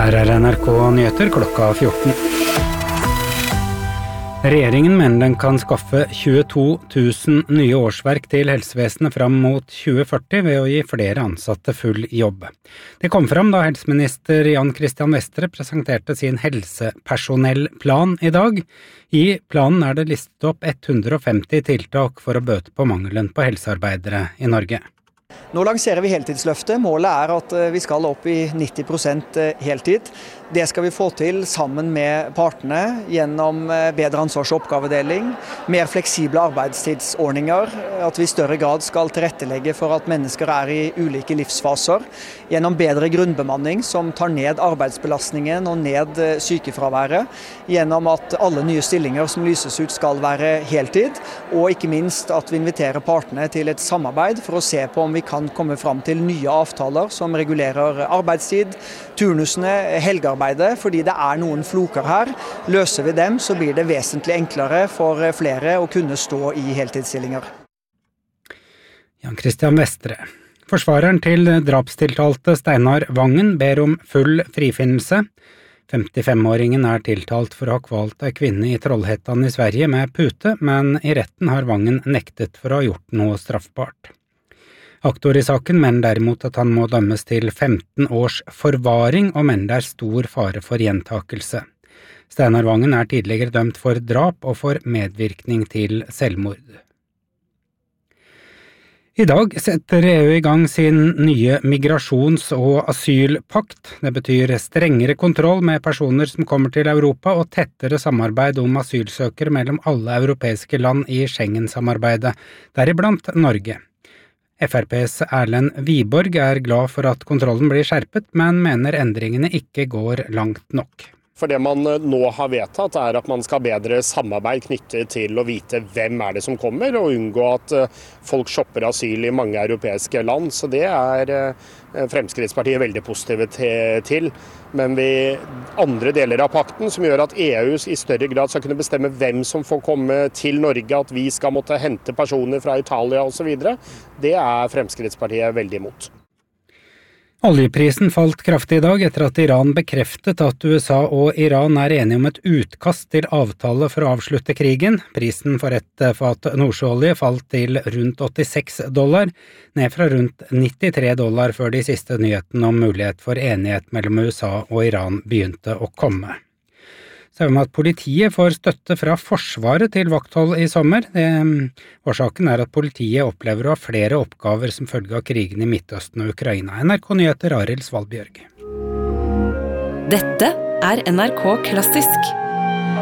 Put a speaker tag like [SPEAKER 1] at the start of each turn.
[SPEAKER 1] Her NRK Nyheter klokka 14. Regjeringen mener den kan skaffe 22 000 nye årsverk til helsevesenet fram mot 2040 ved å gi flere ansatte full jobb. Det kom fram da helseminister Jan Christian Vestre presenterte sin helsepersonellplan i dag. I planen det listet opp 150 tiltak for å bøte på mangelen på helsearbeidere i Norge.
[SPEAKER 2] Nå lanserer vi heltidsløftet. Målet at vi skal opp i 90% heltid. Det skal vi få til sammen med partene gjennom bedre ansvars- og oppgavedeling, mer fleksible arbeidstidsordninger, at vi i større grad skal tilrettelegge for at mennesker i ulike livsfaser, gjennom bedre grunnbemanning som tar ned arbeidsbelastningen og ned sykefraværet, gjennom at alle nye stillinger som lyses ut skal være heltid, og ikke minst at vi inviterer partene til et samarbeid for å se på om vi kan komme fram til nye avtaler som regulerer arbeidstid, turnusene, helgearbeidet, fordi det noen floker her. Løser vi dem, så blir det vesentlig enklere for flere å kunne stå i heltidsstillinger.
[SPEAKER 1] Jan Christian Vestre. Forsvareren til drapstiltalte Steinar Vangen ber om full frifinnelse. 55-åringen tiltalt for å ha kvalt en kvinne i Trollhättan i Sverige med pute, men i retten har Vangen nektet for å ha gjort noe straffbart. Aktor i saken mener derimot at han må dømmes til 15 års forvaring og mener det stor fare for gjentakelse. Steinar Vangen tidligere dømt for drap og for medvirkning til selvmord. I dag setter EU i gang sin nye migrasjons- og asylpakt. Det betyr strengere kontroll med personer som kommer til Europa og tettere samarbeid om asylsøkere mellom alle europeiske land i Schengen-samarbeidet, deriblant Norge. FrPs Erlend Wiborg glad for at kontrollen blir skjerpet, men mener endringene ikke går langt nok.
[SPEAKER 3] For det man nå har vedtatt at man skal ha bedre samarbeid knyttet til å vite hvem det som kommer, og unngå at folk shopper asyl i mange europeiske land. Så det Fremskrittspartiet veldig positive til. Men andre deler av pakten som gjør at EU i større grad skal kunne bestemme hvem som får komme til Norge, at vi skal måtte hente personer fra Italia osv., det Fremskrittspartiet veldig imot.
[SPEAKER 1] Oljeprisen falt kraftig i dag etter at Iran bekreftet at USA og Iran enige om et utkast til avtale for å avslutte krigen. Prisen for et fat nordsjøolje falt til rundt $86, ned fra rundt $93 før de siste nyhetene om mulighet for enighet mellom USA og Iran begynte å komme. Så vi at politiet får støtte fra Forsvaret til vakthold i sommer. Årsaken at politiet opplever å ha flere oppgaver som følge av krigen i Midtøsten og Ukraina. NRK Nyheter, Arild Svalbjørg.
[SPEAKER 4] Dette NRK Klassisk.